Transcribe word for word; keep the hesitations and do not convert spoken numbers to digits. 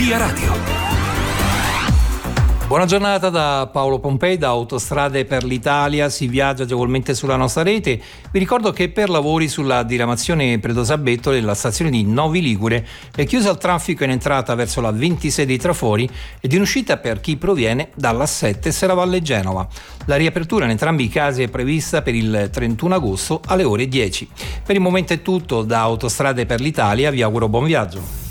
Via Radio. Buona giornata da Paolo Pompei, da Autostrade per l'Italia. Si viaggia agevolmente sulla nostra rete. Vi ricordo che per lavori sulla diramazione Predosabetto della stazione di Novi Ligure è chiusa al traffico in entrata verso la ventisei dei Trafori ed in uscita per chi proviene dalla sette Serravalle Genova. La riapertura in entrambi i casi è prevista per il trentuno agosto alle ore dieci. Per il momento è tutto da Autostrade per l'Italia, vi auguro buon viaggio.